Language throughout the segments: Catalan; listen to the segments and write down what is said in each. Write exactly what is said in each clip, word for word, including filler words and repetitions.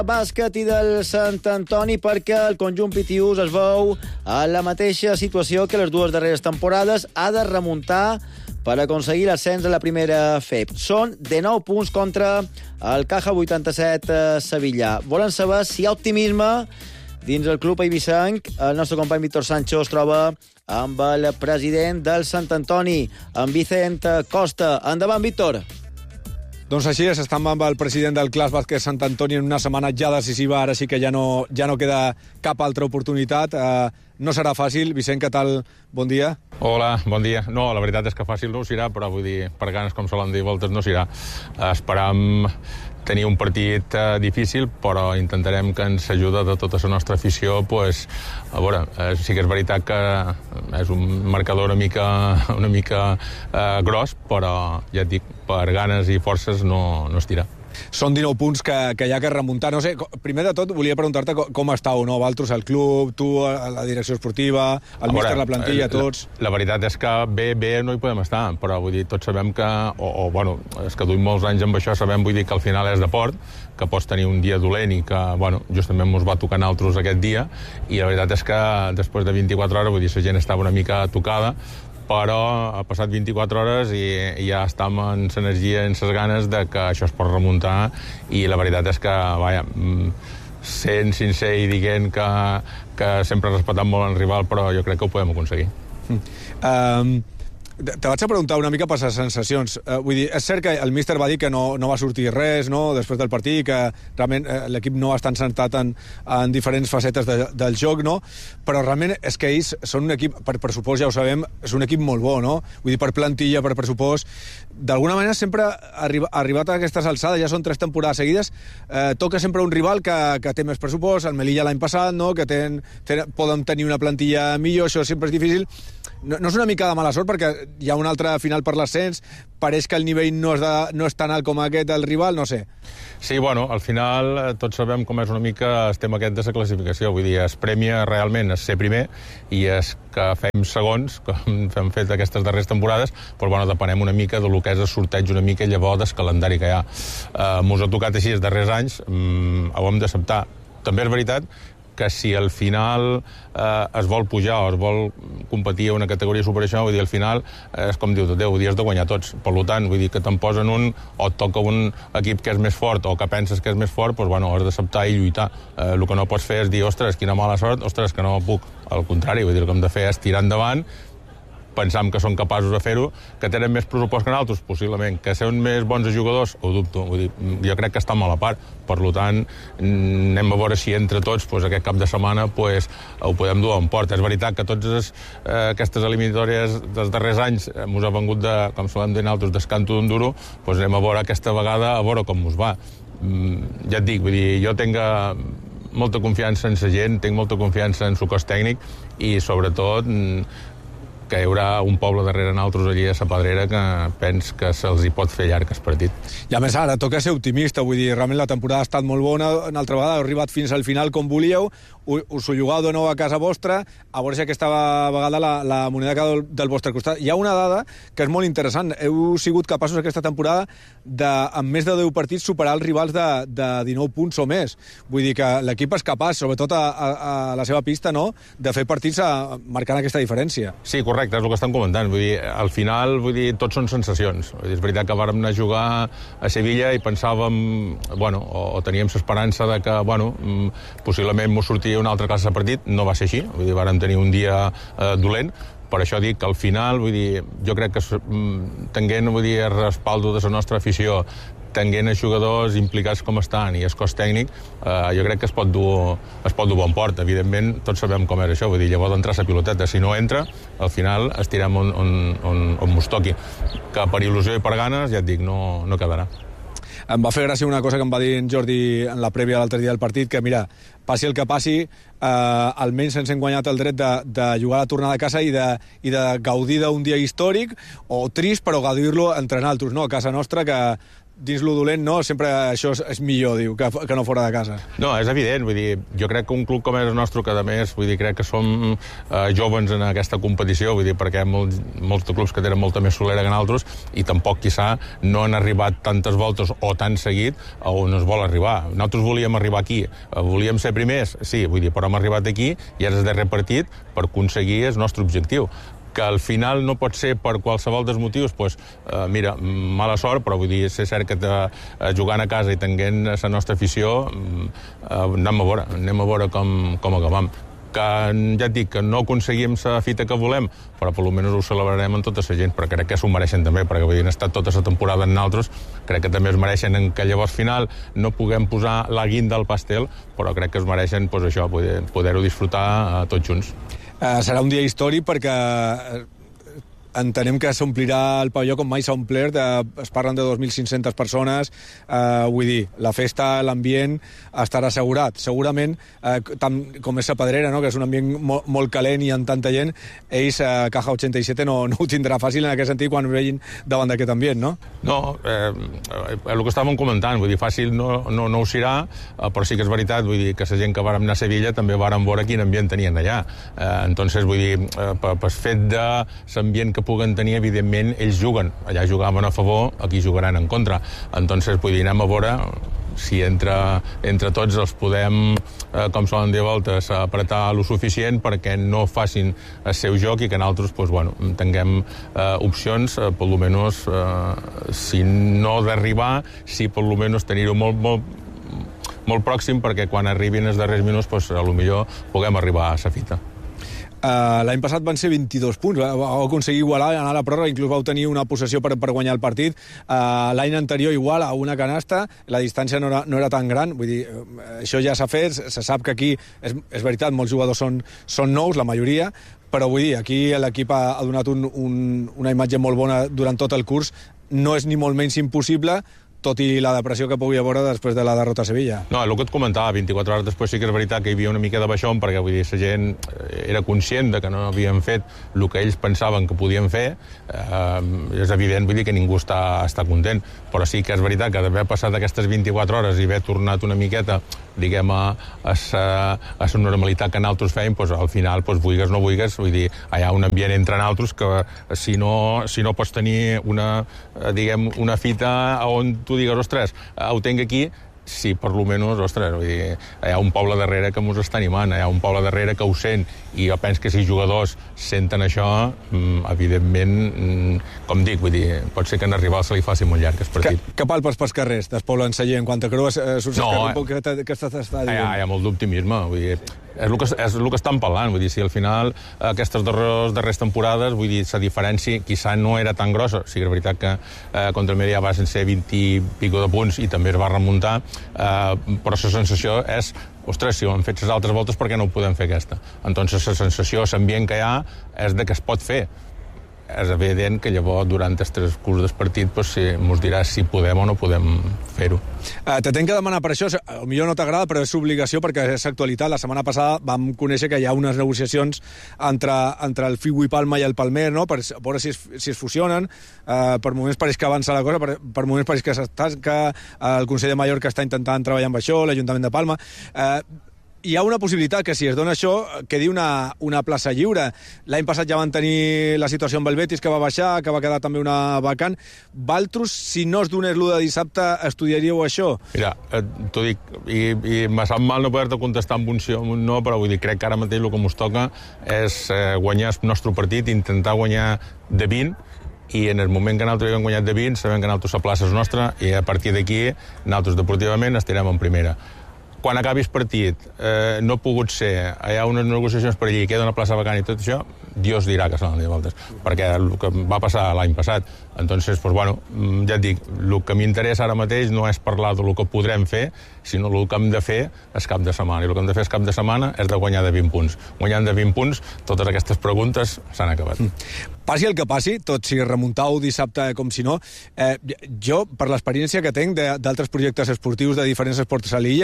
Bàsquet i del Sant Antoni, perquè el conjunt pitiús es veu a la mateixa situació que les dues darreres temporades. Ha de remuntar per aconseguir l'ascens a la primera F E P. Són de nou punts contra el Caja vuitanta-set Sevilla. Volen saber si hi ha optimisme dins el club eivissenc. El nostre company Víctor Sancho es troba amb el president del Sant Antoni, en Vicent Costa. Endavant, Víctor. Doncs així és, estem amb el president del Clas Bàsquet Sant Antoni en una setmana ja decisiva, ara sí que ja no, ja no queda cap altra oportunitat. Uh, no serà fàcil. Vicent, què tal? Bon dia. Hola, bon dia. No, la veritat és que fàcil no ho serà, però vull dir, per ganes, com solen dir voltes, no serà. Uh, esperam tenir un partit uh, difícil, però intentarem que ens ajuda de tota la nostra afició. Pues, a veure, uh, sí que és veritat que és un marcador una mica, una mica uh, gros, però ja et dic, per ganes i forces no, no es tira. Són dinou punts que, que hi ha que remuntar. No sé, primer de tot volia preguntar-te com, com estàu, no? Valtros, el club, tu, la direcció esportiva, el míster, la plantilla, tots... La, la veritat és que bé, bé no hi podem estar, però vull dir, tots sabem que, o, o bueno, és que duim molts anys amb això, sabem, vull dir, que al final és deport, que pots tenir un dia dolent i que, bueno, justament ens va tocar a nosaltres aquest dia, i la veritat és que després de vint-i-quatre hores, vull dir, la gent estava una mica tocada, però ha passat vint-i-quatre hores i, i ja estem en l'energia, en les ganes de que això es pot remuntar, i la veritat és que, vaja, sent sincer i dient que, que sempre he respectat molt el rival, però jo crec que ho podem aconseguir. Um... Te vaig a preguntar una mica per les sensacions. Uh, vull dir, és cert que el míster va dir que no, no va sortir res, no?, després del partit, que realment uh, l'equip no està encertat en, en diferents facetes de, del joc, no? Però realment és que ells són un equip, per pressupost ja ho sabem, és un equip molt bo, no? Vull dir, per plantilla, per pressupost... D'alguna manera sempre ha arribat a aquestes alçades, ja són tres temporades seguides, eh, toca sempre un rival que, que té més pressupost, el Melilla l'any passat, no?, que ten, ten, poden tenir una plantilla millor, això sempre és difícil. No, no és una mica de mala sort, perquè hi ha una altra final per l'ascens, pareix que el nivell no és, de, no és tan alt com aquest el rival, no sé. Sí, bueno, al final tots sabem com és una mica el tema aquest de la classificació, vull dir, es premia realment a ser primer, i és que fem segons, com hem fet aquestes darreres temporades, però bueno, depenem una mica del que és el sorteig una mica llavors del calendari que hi ha. Eh, mos ha tocat així els darrers anys, mm, ho hem d'acceptar. També és veritat que si al final eh, es vol pujar o es vol competir a una categoria superior a això, vull dir, al final eh, és com diu tot Déu, has de guanyar tots. Per tant, vull dir que te'n posen un, o et toca un equip que és més fort o que penses que és més fort, doncs, bueno, has d'acceptar i lluitar. Eh, el que no pots fer és dir, ostres, quina mala sort, ostres, que no puc. Al contrari, vull dir, el que hem de fer és tirar endavant, pensam que són capaços de fer-ho, que tenen més pressupost que nosaltres, possiblement, que són més bons jugadors, ho dubto. Vull dir, jo crec que estan molt a part. Per tant, anem a veure si entre tots pues, aquest cap de setmana pues, ho podem dur en port. És veritat que totes eh, aquestes eliminatòries dels darrers anys ens ha vengut, de, com solem dir nosaltres, d'escanto d'un duro, pues anem a veure aquesta vegada a veure com us va. Mm, ja et dic, vull dir, jo tinc molta confiança en la gent, tinc molta confiança en el cos tècnic i, sobretot, que hi haurà un poble darrere nosaltres allí a la Pedrera que pens que se'ls hi pot fer llarg el partit. I a més ara toca ser optimista, vull dir, realment la temporada ha estat molt bona, una altra vegada heu arribat fins al final com volíeu, us ho jugueu de nou a casa vostra, a veure si aquesta vegada la, la moneda cau del, del vostre costat. Hi ha una dada que és molt interessant, heu sigut capaços aquesta temporada de, amb més de deu partits, superar els rivals de, de dinou punts o més. Vull dir que l'equip és capaç, sobretot a, a, a la seva pista, no?, de fer partits a, marcant aquesta diferència. Sí, correcte, és el que estem comentant. Vull dir, al final, vull dir, tots són sensacions. Vull dir, és veritat que vàrem anar a jugar a Sevilla i pensàvem, bueno, o, o teníem l'esperança de que, bueno, possiblement mos sortia una altra classe de partit. No va ser així. Vull dir, vàrem tenir un dia eh, dolent. Per això dic que al final, vull dir, jo crec que tenint, vull dir, el respaldo de la nostra afició, tenint els jugadors implicats com estan i el cos tècnic, eh, jo crec que es pot dur, es pot dur bon port. Evidentment, tots sabem com és això, vull dir, llavors d'entrar la piloteta. Si no entra, al final estirem on, on, on, on mos toqui. Que per il·lusió i per ganes, ja et dic, no, no quedarà. Em va fer gràcia una cosa que em va dir en Jordi en la prèvia l'altre dia del partit, que mira, passi el que passi, eh, almenys ens hem guanyat el dret de, de jugar a la tornada a casa i de, i de gaudir d'un dia històric, o trist, però gaudir-lo entre nosaltres, no? A casa nostra, que dins lo dolent, no, sempre això és millor, diu, que, que no fora de casa. No, és evident, vull dir, jo crec que un club com és el nostre, que a més, vull dir, crec que som eh, joves en aquesta competició, vull dir, perquè hi ha molts, molts clubs que tenen molta més solera que nosaltres, i tampoc, quizà, no han arribat tantes voltes o tan seguit a on es vol arribar. Nosaltres volíem arribar aquí, volíem ser primers, sí, vull dir, però hem arribat aquí i ara és el darrer partit per aconseguir el nostre objectiu. Que al final no pot ser per qualsevol dels motius, doncs, eh, mira, mala sort, però vull dir, és cert que te, eh, jugant a casa i tenint la nostra afició, eh, anem a veure, anem a veure com, com acabam. Que ja et dic que no aconseguim la fita que volem, però per almenys ho celebrarem amb tota la gent, però crec que s'ho mereixen també, perquè vull dir, han estat tota la temporada amb nosaltres, crec que també es mereixen en que llavors final no puguem posar la guinda al pastel, però crec que es mereixen doncs, això, poder, poder-ho disfrutar eh, tots junts. Uh, serà un dia històric perquè entenem que s'omplirà el pavelló com mai s'ha omplert, eh, es parlen de dos mil cinc-centes persones, eh, vull dir, la festa, l'ambient estarà assegurat. Segurament, eh, tant com és la Pedrera, no?, que és un ambient molt, molt calent i amb tanta gent, ells, eh, Caja ochenta y siete, no, no ho tindrà fàcil en aquest sentit quan vegin davant d'aquest ambient, no? No, eh, el que estàvem comentant, vull dir, fàcil no, no, no ho serà, eh, però sí que és veritat, vull dir, que la gent que vàrem anar a Sevilla també vàrem veure quin ambient tenien allà. Eh, entonces, vull dir, eh, per, per fet de l'ambient que puguen tenir, evidentment, ells juguen. Allà jugaven a favor, aquí jugaran en contra. Entonces, vull dir, anem a veure si entre, entre tots els podem, eh, com solen dir voltes, apretar lo suficient perquè no facin el seu joc i que nosaltres, pues, bueno, tinguem eh, opcions, eh, per almenys, eh, si no d'arribar, si per almenys tenir-ho molt, molt, molt pròxim perquè quan arribin els darrers minuts, pues, a lo millor puguem arribar a la fita. Uh, l'any passat van ser vint-i-dos punts, vau aconseguir igualar, anar a la pròrroga, inclús vau tenir una possessió per, per guanyar el partit. Uh, l'any anterior igual a una canasta, la distància no era, no era tan gran, vull dir, això ja s'ha fet, se sap que aquí, és, és veritat, molts jugadors són, són nous, la majoria, però vull dir, aquí l'equip ha, ha donat un, un, una imatge molt bona durant tot el curs, no és ni molt menys impossible, tot i la depressió que pugui haver després de la derrota a Sevilla. No, el que et comentava, vint-i-quatre hores després sí que és veritat que hi havia una mica de baixón, perquè vull dir, la gent era conscient de que no havien fet el que ells pensaven que podien fer. Eh, és evident, vull dir, que ningú està, està content, però sí que és veritat que d'haver passat aquestes vint-i-quatre hores i haver tornat una miqueta, diguem, a, a, sa, a la normalitat que nosaltres fèiem, doncs, al final, doncs, vulgues o no vulgues, vull dir, hi ha un ambient entre nosaltres que si no, si no pots tenir una, diguem, una fita on tu digues, ostres, ho tinc aquí, sí, per lo menys, ostres, vull dir, hi ha un poble darrere que mos està animant, hi ha un poble darrere que ho sent, i jo penso que si jugadors senten això, evidentment, com dic, vull dir, pot ser que en arribar se li faci molt llarg el partit. Que, que palpes pels carrers, d'Espobla en Sallent, quan te creus, eh, surts no, al carrer, que, que estàs està dient? Hi ha, hi ha molt d'optimisme, vull dir, és el, que, és el que estan parlant, vull dir, si al final aquestes darreres, darreres temporades, vull dir, la diferència quizà no era tan grossa, sí que és veritat que eh, contra el Mèria va ser vint i pico de punts i també es va remuntar, eh, però la sensació és, ostres, si ho han fet les altres voltes, per què no ho podem fer aquesta? Entonces la sensació, l'ambient que hi ha, és de que es pot fer. És evident que llavors, durant el transcurs del partit, pues, si mos diràs si podem o no podem fer-ho. Uh, te tenc que demanar per això, potser no t'agrada, però és obligació perquè és actualitat. La setmana passada vam conèixer que hi ha unes negociacions entre, entre el Figui Palma i el Palmer, no?, per veure si es, si es fusionen. Uh, per moments pareix que avança la cosa, per, per moments pareix que s'està, que el Consell de Mallorca està intentant treballar amb això, l'Ajuntament de Palma. Uh, Hi ha una possibilitat que si es dona això quedi una, una plaça lliure. L'any passat ja van tenir la situació amb el Betis, que va baixar, que va quedar també una vacant. Valtros, si no es donés l'u de dissabte, estudiaríeu això? Mira, eh, t'ho dic, i, i me sap mal no poder-te contestar amb un sí o un no, però vull dir, crec que ara mateix el que ens toca és eh, guanyar el nostre partit, intentar guanyar de vint, i en el moment que nosaltres hem guanyat de vint, sabem que nosaltres la plaça és nostra, i a partir d'aquí, nosaltres deportivament estirem en primera. Quan acabi el partit, eh, no ha pogut ser, hi ha unes negociacions per allí, queda una plaça vacant i tot això, Dios dirà que s'han de voltes, perquè el que va passar l'any passat. Entonces, pues, bueno, ja et dic, el que m'interessa ara mateix no és parlar del que podrem fer, sinó el que hem de fer és cap de setmana, i el que hem de fer és cap de setmana és de guanyar de vint punts. Guanyant de vint punts, totes aquestes preguntes s'han acabat. Mm. Passi el que passi, tot si remuntau dissabte com si no, eh, jo, per l'experiència que tenc d'altres projectes esportius de diferents esports a l'illa,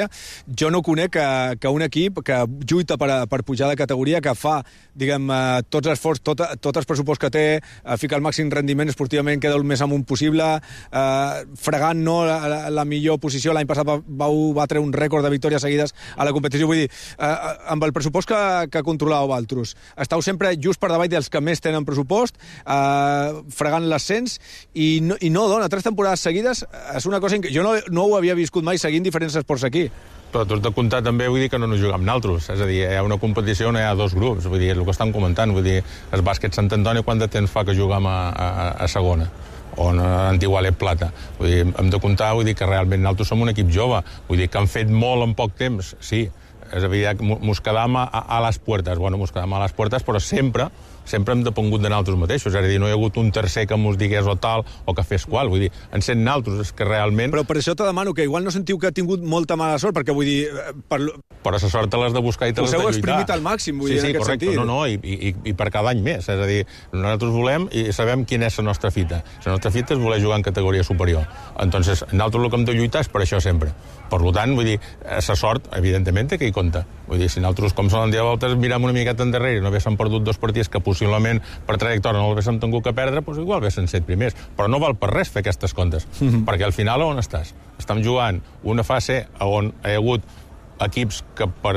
jo no conec que, que un equip que lluita per, per pujar de categoria, que fa, diguem, eh, tots els esforços, tot, tot el pressupost que té, eh, fica el màxim rendiment esportivament, queda el més amunt possible, eh, fregant no, la, la, la millor posició. L'any passat vau batre un rècord de victòries seguides a la competició. Vull dir, eh, amb el pressupost que, que controlàveu altres, estàu sempre just per davall dels que més tenen pressupost, eh, fregant l'ascens, i no, i no dona tres temporades seguides. És una cosa que jo no, no ho havia viscut mai seguint diferents esports aquí. Però tot de comptar també vull dir que no ens juguem naltros, és a dir, hi ha una competició on hi ha dos grups, vull dir, el que estan comentant, vull dir, el bàsquet Sant Antoni quant de temps fa que juguem a, a, a segona, on Antigualet Plata. Vull dir, hem de comptar, vull dir, que realment nosaltres som un equip jove, vull dir, que han fet molt en poc temps, sí, és evident que mos quedam a, a les puertes, bueno, mos quedam a les puertes, però sempre sempre hem depengut de nosaltres mateixos, és a dir, no hi ha hagut un tercer que mos digués o tal, o que fes qual, vull dir, en sent nosaltres, és que realment... Però per això te demano que igual no sentiu que ha tingut molta mala sort, perquè vull dir... Per... Però la sort te l'has de buscar i te l'has de lluitar. Us heu exprimit al màxim, vull sí, dir, sí, en aquest correcte. sentit. No, no, i, i, i per cada any més, és a dir, nosaltres volem i sabem quina és la nostra fita. La nostra fita és voler jugar en categoria superior. Entonces, nosaltres el que hem de lluitar és per això sempre. Per tant, vull dir, la sort, evidentment, que hi compta. Vull dir, si nosaltres, com solen dir a voltes, mirem una miqueta endarrere i no haguéssim perdut dos partits que possiblement per trajectòria no l'haguéssim tingut que perdre, doncs igual haguéssim set primers. Però no val per res fer aquestes comptes, mm-hmm. perquè al final on estàs? Estem jugant una fase on hi ha hagut equips que per,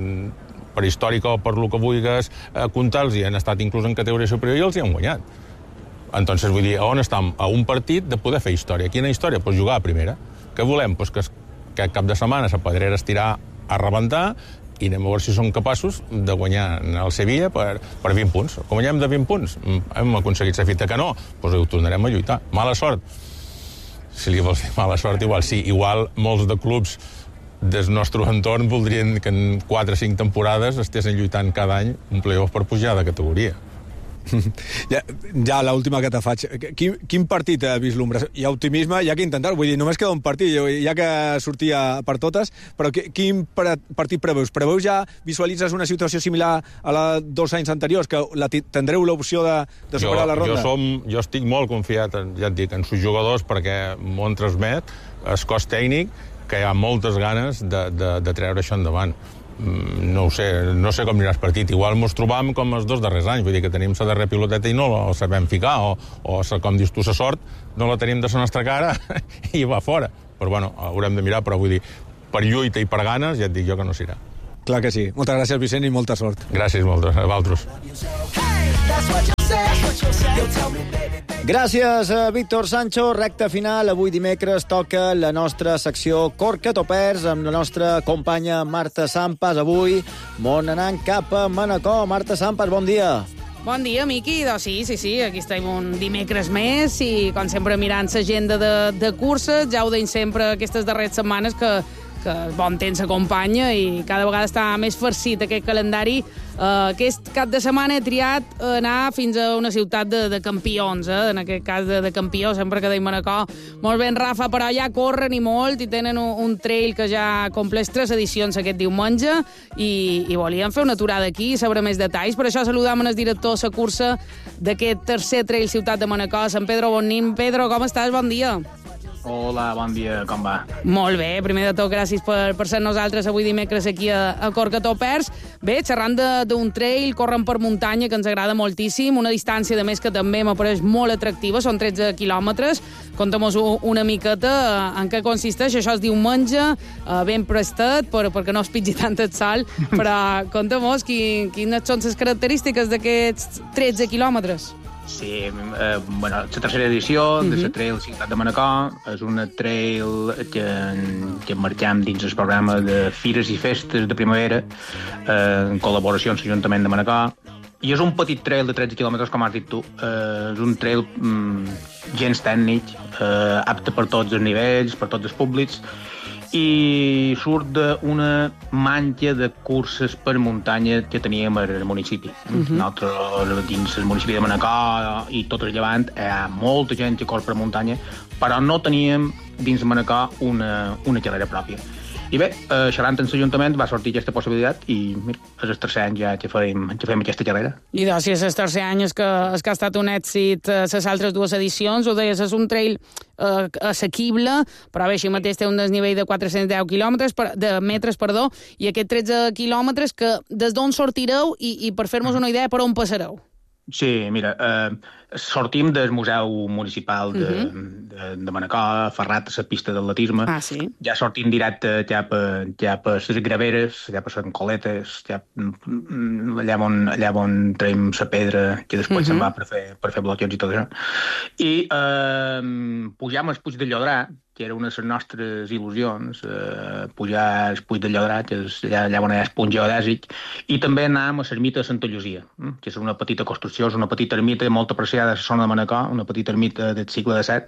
per històrica o per lo que vulguis eh, comptar-los i han estat inclús en categoria superior i els hi han guanyat. Entonces, vull dir, on estem? A un partit de poder fer història. Quina història? Pues jugar a primera. Què volem? Pues que, que cap de setmana la pedrera es tirar a rebentar i anem a veure si som capaços de guanyar el Sevilla per, per vint punts. Com guanyem de vint punts? Hem aconseguit la fita que no, doncs ho tornarem a lluitar. Mala sort? Si li vols dir mala sort, igual sí. Igual molts de clubs del nostre entorn voldrien que en quatre o cinc temporades estiguessin lluitant cada any un playoff per pujar de categoria. Ja, ja l'última que te faig. Quin, quin partit vislumbres? Hi ha optimisme, hi ha que intentar, vull dir, només queda un partit, hi ha que sortir per totes, però quin partit preveus? Preveus ja, visualitzes una situació similar a la dos anys anteriors, que la tindreu l'opció de, de superar jo, la ronda? Jo, som, jo estic molt confiat, en, ja et dic, en sus jugadors, perquè m'ho han transmet, el cos tècnic, que hi ha moltes ganes de, de, de treure això endavant. No ho sé, no sé com anirà el partit. Igual mos trobam com els dos darrers anys, vull dir que tenim la darrera piloteta i no la sabem ficar, o, o com dius tu, la sort, no la tenim de la nostra cara i va fora. Però bueno, haurem de mirar, però vull dir, per lluita i per ganes, ja et dic jo que no s'irà. Clar que sí. Moltes gràcies, Vicent, i molta sort. Gràcies, moltes, a vosaltres. Gràcies a Víctor Sancho. Recta final. Avui dimecres toca la nostra secció Corcat o Perds amb la nostra companya Marta Sampas. Avui món anant cap a Manacor. Marta Sampas, bon dia. Bon dia, Miqui. Doncs sí, sí, sí, aquí estem un dimecres més i, com sempre, mirant l'agenda de, de curses. Ja ho deim sempre aquestes darreres setmanes que que el bon temps acompanya i cada vegada està més farcit aquest calendari. Uh, aquest cap de setmana he triat anar fins a una ciutat de, de campions, eh? En aquest cas de, de campió, sempre que deim Manacor. Molt ben, Rafa, però ja corren i molt i tenen un, un trail que ja compleix tres edicions aquest diumenge i, i volíem fer una aturada aquí i saber més detalls. Per això saludam el director de la cursa d'aquest tercer trail ciutat de Manacor, Sant Pedro Bonin. Pedro, com estàs? Bon dia. Hola, bon dia, com va? Molt bé, primer de tot, gràcies per, per ser nosaltres avui dimecres aquí a, a Corcat o Perds. Bé, xerrant d'un trail, corren per muntanya, que ens agrada moltíssim, una distància, de més, que també m'apareix molt atractiva, són tretze quilòmetres. Contem-nos una miqueta en què consisteix. Això es diumenge, ben prestat, per, perquè no es pitgi tant el sol, però contem-nos quin, quines són les característiques d'aquests tretze quilòmetres. Sí, eh, bueno, la tercera edició uh-huh. de la Trail Ciutat de Manacor és una trail que, que marxem dins el programa de Fires i Festes de Primavera eh, en col·laboració amb l'Ajuntament de Manacor, i és un petit trail de tretze quilòmetres, com has dit tu. Eh, és un trail mm, gens tècnic, eh, apte per tots els nivells, per tots els públics, i surt d'una manca de curses per muntanya que teníem al municipi. Uh-huh. Nosaltres, dins el municipi de Manacor i tot el llevant, hi ha molta gent que corre per muntanya, però no teníem dins Manacor una, una xalera pròpia. I bé, eh, xerrant amb l'Ajuntament va sortir aquesta possibilitat i mira, és el tercer any ja que fem, ja fem aquesta carrera. I doncs, si és el tercer any és que, és que ha estat un èxit les altres dues edicions, ho deies, és un trail eh, assequible, però bé, així mateix té un desnivell de quatre-cents deu quilòmetres, per, de metres, perdó, i aquests tretze quilòmetres que des d'on sortireu i, i per fer-nos una idea per on passareu. Sí, mira, eh, sortim del Museu Municipal de, uh -huh. de, de Manacor, ferrat a la pista d'atletisme. Ah, sí? Ja sortim directe ja per, ja per les graveres, ja per les coletes, ja, allà, on, allà on traiem la pedra, que després uh -huh. se'n va per fer, per fer bloqueig i tot això. I eh, pujam al Puig de Llodrà, que era una de les nostres il·lusions, eh, pujar al Puig de Llodrà, que és allà, allà on hi ha el punt geodèsic, i també anàvem a l'ermita de Santa Llucia, que és una petita construcció, és una petita ermita molt apreciada a la zona de Manacor, una petita ermita del segle disset,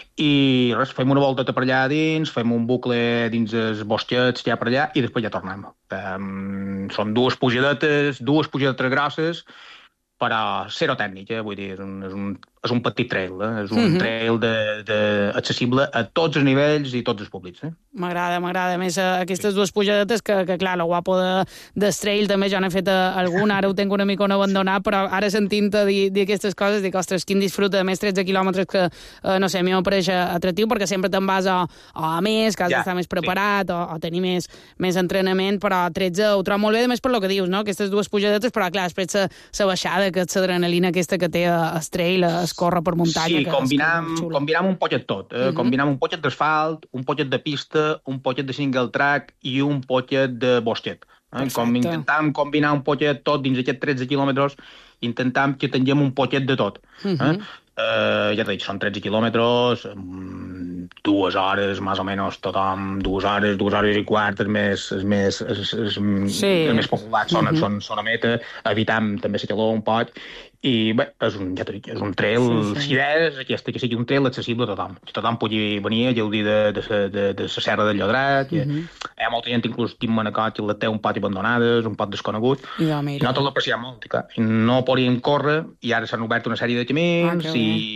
i res, fem una volta per allà dins, fem un bucle dins els bosquets ja per allà, i després ja tornem. Um, són dues pujadetes, dues pujadetes grosses, però zero tècnic, eh? Vull dir, és un, és un, és un petit trail, eh? És un uh -huh. trail de, de, accessible a tots els nivells i tots els públics. Eh? M'agrada, m'agrada més uh, aquestes sí. dues pujadetes que, que clar, lo guapo de, de trail també jo n'he fet uh, alguna, ara ho tinc una mica on abandonar, però ara sentint-te dir, dir aquestes coses dic, ostres, quin disfrute, a més tretze quilòmetres que, uh, no sé, a mi m'apareix atractiu perquè sempre te'n vas a, a més, que has ja, d'estar més preparat sí. o, o tenir més, més entrenament, però tretze ho trobo molt bé, a més per lo que dius, no? Aquestes dues pujadetes, però clar, després la baixada, que és l'adrenalina aquesta que té el trail, es corre per muntanya. Sí, combinam, combinam un poquet tot. Eh? Uh -huh. Combinam un poquet d'asfalt, un poquet de pista, un poquet de single track i un poquet de bosquet. Eh? Com intentam combinar un poquet tot dins aquests tretze quilòmetres, intentam que tinguem un poquet de tot. Uh -huh. eh? Uh, ja t'he dit, són tretze quilòmetres, um, dues hores, més o menys, tothom, dues hores, dues hores i quart, és més, és més, és, és, sí. és més popular, són, uh -huh. són, són a meta, evitam també la calor un poc, i bé, és un, ja t'he dit, és un trail, sí, sí. l'idea és aquesta, que sigui un trail accessible a tothom, que tothom pugui venir a gaudir de, de, de, de, de la serra del Llodrà, que uh -huh. hi ha molta gent, inclús Tim Manacor, que la té un pot abandonades, un pot desconegut, i, no, i nosaltres l'apreciem molt, i, clar, i no podíem córrer, i ara s'han obert una sèrie de camins, ah,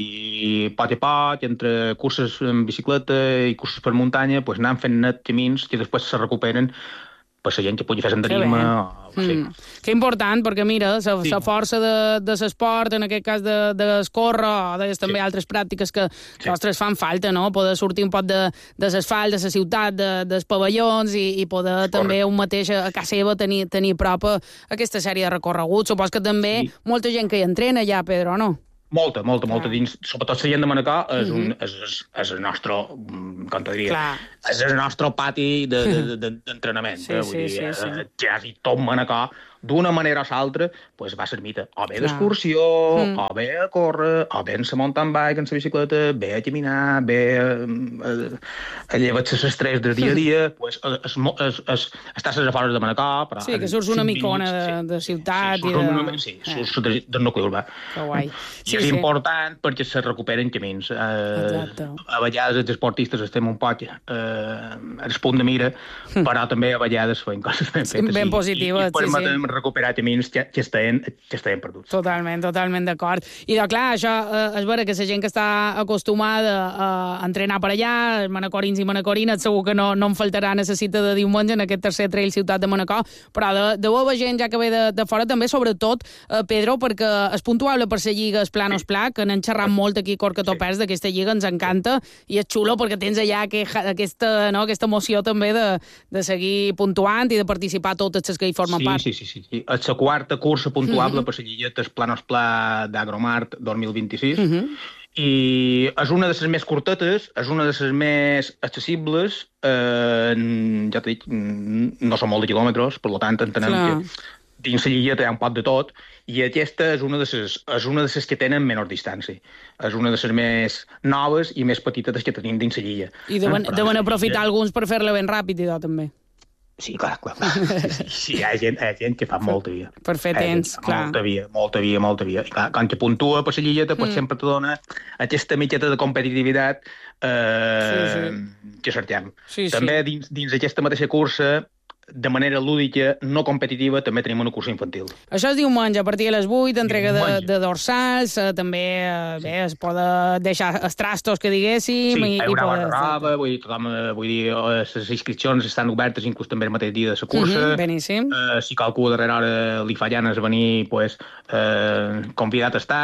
i poc a poc, entre curses en bicicleta i curses per muntanya, pues, anant fent net camins que després se recuperen per la gent que pugui fer senderisme. O, sí. mm. Que important, perquè mira, la sí. força de, de l'esport, en aquest cas de, de escórrer, o de també sí. altres pràctiques que, sí. que ostres, fan falta, no? Poder sortir un poc de, de l'asfalt, de la ciutat, de, dels pavellons, i, i poder Correcte. també un mateix a casa seva tenir, tenir prop aquesta sèrie de recorreguts. Supos que també sí. molta gent que hi entrena ja, Pedro, no? Molta, molta, molta ah. dins, sobretot la gent de Manacor, és, un, és, és, és el nostre, com te diria, Clar. és el nostre pati d'entrenament. De, de, de, sí, vull sí, dir, sí, sí. Quasi tot Manacor, d'una manera o l'altra, pues, va servir o bé d'excursió, mm. o bé a córrer, o bé en la mountain bike, en la bicicleta, bé a caminar, bé a, a, a llevar-se l'estrès del dia a dia, pues, es, es, es, estàs a les afores de Manacor, però... Sí, que surts una micona de, de ciutat sí, i de... Una, sí, eh. surts de, del nucli urbà. Que guai. Sí, és sí. important perquè se recuperen camins. Eh, a vegades els esportistes estem un poc eh, al punt de mira, però també a vegades fem coses ben fetes. Ben positives, i, i sí, sí. recuperar camins que, que, estaven, que estaven perduts. Totalment, totalment d'acord. I de clar, això eh, és vera que la gent que està acostumada a entrenar per allà, els manacorins i manacorines, segur que no, no en faltarà necessita de diumenge en aquest tercer trail Ciutat de Manacor, però de, de bona gent ja que ve de, de fora també, sobretot, eh, Pedro, perquè és puntuable per la lliga es Planos Pla, que n'hem xerrat molt aquí a Corca Topers d'aquesta lliga, ens encanta, i és xulo perquè tens allà que, aquesta, no, aquesta emoció també de, de seguir puntuant i de participar totes les que hi formen sí, part. Sí, sí, sí. sí. És la quarta cursa puntuable mm -hmm. per la lligueta es Planos Pla d'Agromart dos mil vint-i-sis, mm -hmm. i és una de les més curtetes, és una de les més accessibles, eh, ja t'he dit, no són molt de quilòmetres, per tant entenem Clar. que dins la lligueta hi ha un pot de tot, i aquesta és una de les, és una de les que tenen menor distància. És una de les més noves i més petites que tenim dins la lliga. I deuen, eh? deuen aprofitar alguns per fer-la ben ràpid, i també. Sí, clar, clar. clar. Sí, sí, hi ha gent, hi ha gent que fa molta via. Per fer temps, clar. Molta via, molta via, molta via. I clar, quan te puntua per la lligueta, pues, mm. sempre te dona aquesta mitjeta de competitivitat eh, sí, sí. que cerquem. Sí, També sí. dins, dins aquesta mateixa cursa de manera lúdica, no competitiva, també tenim una cursa infantil. Això és diumenge, a partir de les vuit, entrega de, de dorsals, eh, també eh, bé, es pot deixar els trastos, que diguéssim. Sí, i, hi haurà i barra brava, vull dir, tothom, vull dir, les inscripcions estan obertes inclús també el mateix dia de la cursa. Uh-huh, beníssim. Uh, si qualcú darrere hora li fa ganes de venir, pues, uh, convidat està.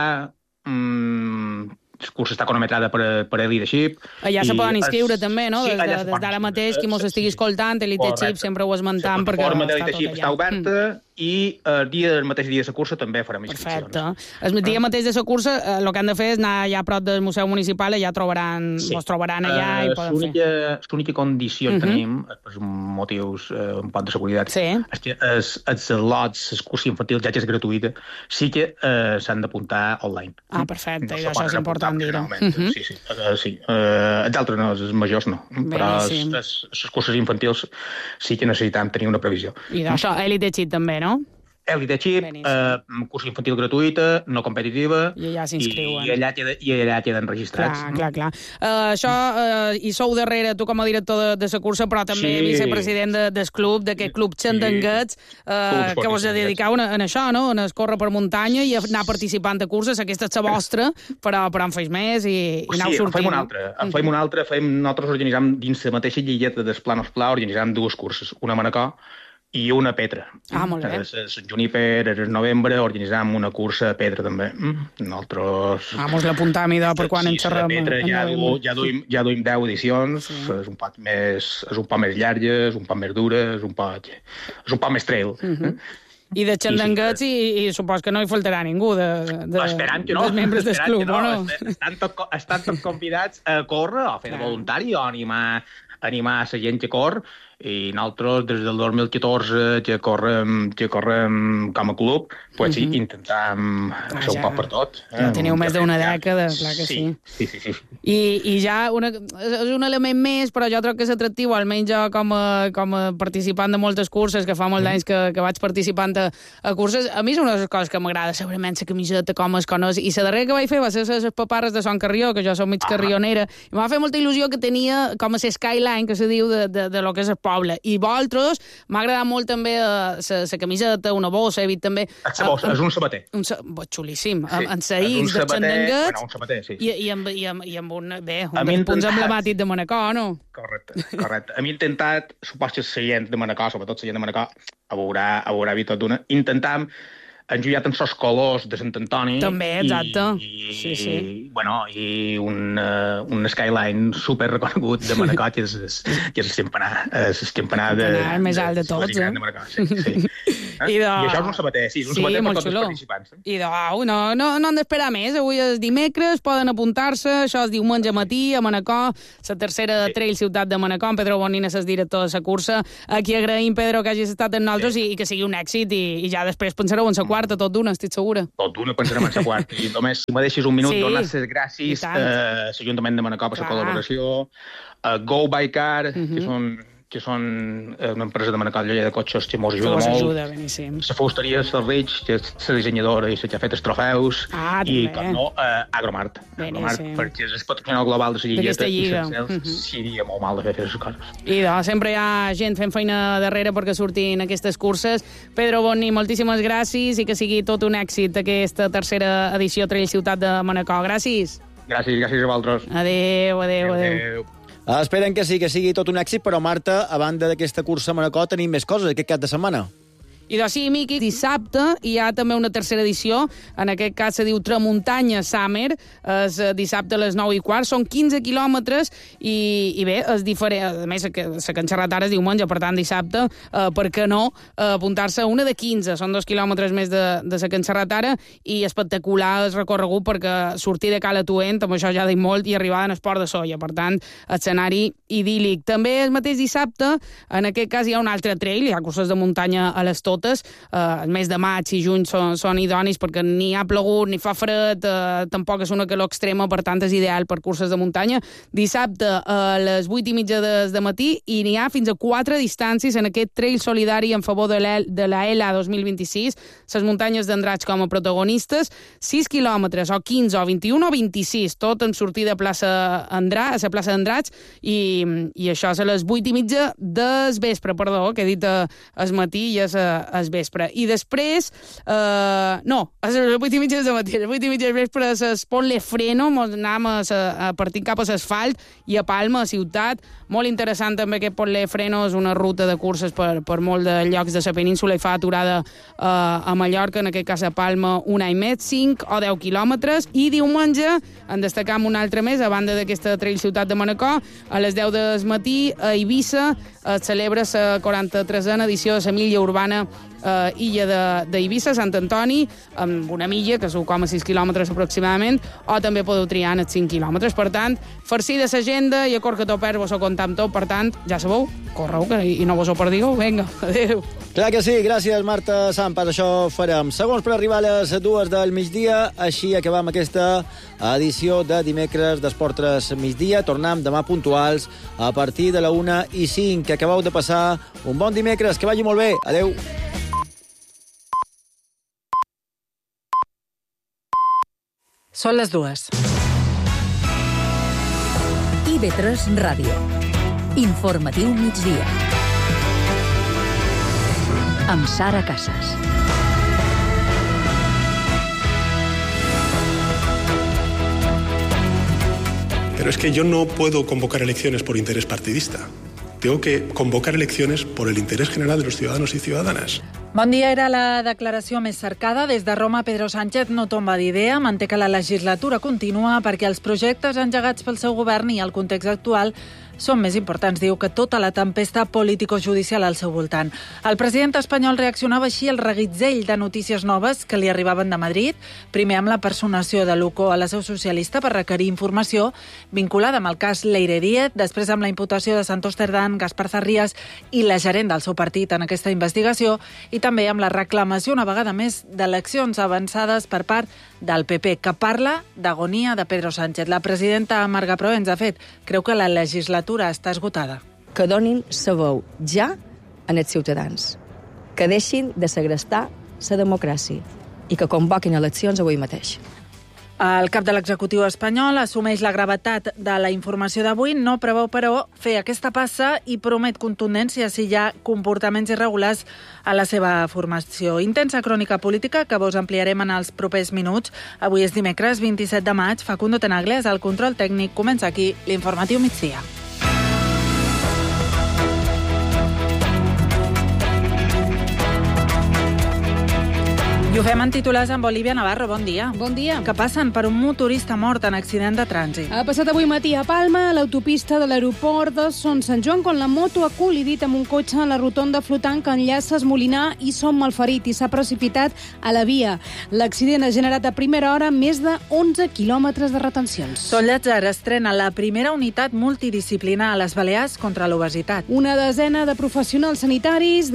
Mm, la cursa està cronometrada per, per Leadership. Allà se poden inscriure es... també, no? Sí, des de, des d'ara mateix, qui mos estigui escoltant, Leadership, sempre ho esmentam, la perquè plataforma de està tot Leadership allà. està oberta mm. i el, dia, el mateix dia de la cursa també farem inscripcions. Perfecte. El dia mateix de la cursa, eh, el que han de fer és anar allà a prop del Museu Municipal, allà trobaran, sí. Vos trobaran allà uh, i poden fer. L'única condició que uh -huh. tenim, per motius uh, un poc de seguretat, sí. és que els, els lots, la cursa infantil, ja que és gratuïta, sí que uh, s'han d'apuntar online. Ah, perfecte, no, i això és important dir-ho. Uh-huh. Sí, sí. Uh, sí. Uh, els altres no, els majors no. Beníssim. Però les curses infantils sí que necessitem tenir una previsió. I d'això, Elite Chip també, no? Elite Chip, eh, cursa infantil gratuïta, no competitiva, i allà s'inscriuen. I, i allà queden, i allà queden registrats. Clar, clar, clar. Uh, això, uh, i sou darrere, tu com a director de, de la cursa, però també sí. vicepresident de, del club, d'aquest club Xandanguets, uh, que vos dedicau en, en això, no? En córrer per muntanya i anar participant de curses. Aquesta és la vostra, però, però en feis més i, i aneu sí, sortint. Sí, en fem una altra. En fem una altra. Fem, nosaltres organitzam dins la mateixa lligueta del Planos Pla, organitzam dues curses, una a Manacor i una a Petra. Ah, molt bé. A Sant Juniper, el novembre, organitzam una cursa a Petra, també. Nosaltres... Ah, mos l'apuntam, idò, per quan sí, en xerrem. Sí, Petra ja, du, ja, duim, ja duim deu edicions, sí. és, un poc més, és un poc més llarga, és un poc més dura, és un poc, és un poc més trail. Uh-huh. I de Xandanguets, i, i, i supos que no hi faltarà ningú de, de, esperant que no, dels membres del club, no, o no? Estan tot, estan tot convidats a córrer, o a fer de voluntari, o a animar, animar a la gent que corre, i nosaltres des del dos mil catorze que correm, que correm com a club, pues sí, uh -huh. intentam ah, fer un poc per tot. Ja eh? teniu més d'una dècada, clar que sí. Sí, sí, sí. sí. I, i ja una, és un element més, però jo crec que és atractiu, almenys jo com a, com a participant de moltes curses, que fa molts anys que, que vaig participant a, a curses, a mi és una de les coses que m'agrada, segurament la camiseta, com es coneix, i la darrera que vaig fer va ser les paparres de Son Carrió, que jo som mig ah. carrionera, i m'ha fet molta il·lusió que tenia com a ser skyline, que se diu de, de, de lo que és el poble. I vosaltres, m'ha agradat molt també la camiseta, una bossa, he vist també... La bossa, és un sabater. Un sa... xulíssim, sí, amb saïcs de Xandanguets, bueno, un sabater, sí. i, i, amb, i, amb, i amb un, bé, un dels punts emblemàtics de Manacor, no? Correcte, correcte. A mi he intentat, supos que la gent de Manacor, sobretot la gent de Manacor, haurà, haurà vist tot d'una, intentam han jugat amb els colors de Sant Antoni. També, exacte. I, sí, sí. I, bueno, i un, uh, un skyline super reconegut de Manacor, que és, que és el campanar, el campanar de... El més alt de tots, eh? De Manacor, sí, sí. Eh? I, de... I això és un sabater, sí, és un sí, sabater per tots xulo. els participants. Eh? I de, au, no, no, no han d'esperar més. Avui és dimecres, poden apuntar-se, això és diumenge matí a Manacor, la tercera sí. trail ciutat de Manacor, en Pedro Bonines és director de la cursa. Aquí agraïm, Pedro, que hagis estat amb nosaltres sí. i, i que sigui un èxit, i, i ja després pensareu en la quarta, tot d'una, estic segura. Tot d'una pensarem en la quarta. I només, si me deixis un minut, sí. donar les gràcies a l'Ajuntament de Manacor per la col·laboració, a Go By Car, uh-huh. que són que són una empresa de Manacor de cotxes que mos ajuda molt. Ajuda, beníssim. La fusteria, la Rich, que és la dissenyadora i la que ha fet els trofeus. Ah, i, com no, uh, Agromart. Agromart, perquè és el patrocinador global de la lligueta i uh-huh. seria molt mal de fer aquestes coses. I doncs, sempre hi ha gent fent feina darrere perquè surtin aquestes curses. Pedro Boni, moltíssimes gràcies i que sigui tot un èxit aquesta tercera edició Trail Ciutat de Manacor. Gràcies. Gràcies, gràcies a vosaltres. Adéu, adéu, adéu. adéu. Ah, esperen que sí, que sigui tot un èxit, però, Marta, a banda d'aquesta cursa a Manacor, tenim més coses aquest cap de setmana. I doncs sí, Miqui, dissabte hi ha també una tercera edició, en aquest cas se diu Tramuntanya Summer, és dissabte a les nou i quart, són quinze quilòmetres i, i bé, és diferent, a més que la que han xerrat ara és diumenge, per tant dissabte, eh, per què no eh, apuntar-se a una de quinze, són dos quilòmetres més de, de la que han xerrat ara, i espectacular el recorregut perquè sortir de Cala Tuent, amb això ja dic molt, i arribar en Esport de Solla, per tant, escenari idíl·lic. També el mateix dissabte, en aquest cas hi ha un altre trail, hi ha curses de muntanya a l'Estó totes. Eh, el mes de maig i juny són, són idonis perquè ni ha plogut ni fa fred, eh, tampoc és una calor extrema, per tant és ideal per curses de muntanya. Dissabte a les vuit i mitja de, de matí i n'hi ha fins a quatre distàncies en aquest trail solidari en favor de la, de la E L A dos mil vint-i-sis, les muntanyes d'Andratx com a protagonistes, sis quilòmetres o quinze o vint-i-un o vint-i-sis, tot en sortida a plaça Andrà, a la plaça d'Andratx, i, i això és a les vuit i mitja del vespre, perdó, que he dit el matí i és el vespre. I després, eh, no, a les vuit i mitja del matí, a les vuit i mitja del vespre es Ponle Freno, anem a, a partir cap a l'asfalt i a Palma, a ciutat. Molt interessant també aquest Ponle Freno, és una ruta de curses per, per molt de llocs de la península i fa aturada eh, a Mallorca, en aquest cas a Palma, un any més, cinc o deu quilòmetres. I diumenge en destacam un altre més, a banda d'aquesta trail ciutat de Manacor, a les deu del matí a Eivissa es celebra la quaranta-tresena edició de la milla urbana eh, illa d'Eivissa, Sant Antoni, amb una milla, que és un coma sis quilòmetres aproximadament, o també podeu triar en els cinc quilòmetres. Per tant, farcida l'agenda i a cor que t'ho perds vos ho comptam tot. Per tant, ja sabeu, correu que, i no vos ho perdigueu. Vinga, adéu. Clar que sí, gràcies Marta Sampas, això farem. Segons per arribar a les dues del migdia, així acabam aquesta edició de dimecres d'Esport tres migdia. Tornem demà puntuals a partir de la una i cinc. Que acabeu de passar un bon dimecres, que vagi molt bé. Adéu. Són les dues. I V tres Ràdio. Informatiu migdia. Amb Sara Casas. Pero es que yo no puedo convocar elecciones por interés partidista. Tengo que convocar elecciones por el interés general de los ciudadanos y ciudadanas. Bon dia, era la declaració més cercada. Des de Roma, Pedro Sánchez no tomba d'idea, manté que la legislatura continua perquè els projectes engegats pel seu govern i el context actual són més importants, diu, que tota la tempesta político-judicial al seu voltant. El president espanyol reaccionava així al reguitzell de notícies noves que li arribaven de Madrid, primer amb la personació de Luco a la seu socialista per requerir informació vinculada amb el cas Leire Díez, després amb la imputació de Santos Cerdán, Gaspar Zarrías i la gerent del seu partit en aquesta investigació, i també amb la reclamació una vegada més d'eleccions avançades per part del P P, que parla d'agonia de Pedro Sánchez. La presidenta Marga Proens, de fet, creu que la legislatura està esgotada. Que donin sa veu ja en els ciutadans, que deixin de segrestar la democràcia i que convoquin eleccions avui mateix. El cap de l'executiu espanyol assumeix la gravetat de la informació d'avui, no preveu, però, fer aquesta passa i promet contundència si hi ha comportaments irregulars a la seva formació. Intensa crònica política que vos ampliarem en els propers minuts. Avui és dimecres vint-i-set de maig. Facundo Tenagles, el control tècnic. Comença aquí l'informatiu migdia. I ho fem en titulars amb Olivia Navarro. Bon dia. Bon dia. Que passen per un motorista mort en accident de trànsit. Ha passat avui matí a Palma, a l'autopista de l'aeroport de Son Sant Joan, quan la moto ha col·lidit amb un cotxe a la rotonda flotant que enllaça Esmolinar i Son Malferit i s'ha precipitat a la via. L'accident ha generat a primera hora més de onze quilòmetres de retencions. Son Llàtzer estrena la primera unitat multidisciplinar a les Balears contra l'obesitat. Una desena de professionals sanitaris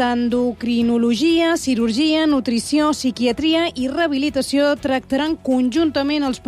d'endocrinologia, cirurgia, nutrició, psiquiatria i rehabilitació tractaran conjuntament els